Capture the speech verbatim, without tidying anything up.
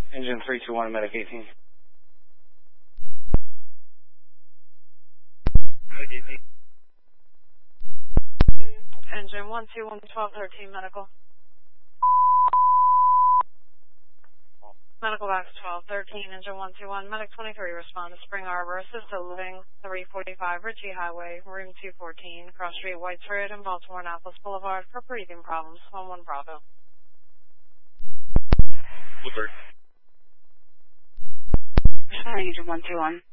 Engine three two one, Medic eighteen. Medic eighteen. Engine one two one, twelve thirteen, medical. Medical box twelve thirteen, engine one two one, medic twenty-three, respond to Spring Arbor, assist at living, three forty-five Ritchie Highway, room two fourteen, cross street Whites Road and Baltimore Annapolis Boulevard for breathing problems, one one Bravo. Woodward. Responding, engine one two one.